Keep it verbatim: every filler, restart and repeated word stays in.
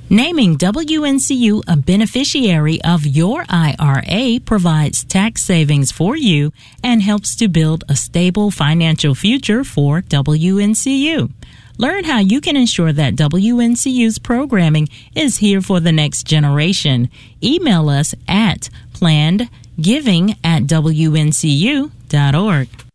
Naming W N C U a beneficiary of your I R A provides tax savings for you and helps to build a stable financial future for W N C U. Learn how you can ensure that W N C U's programming is here for the next generation. Email us at planned giving at W N C U dot org.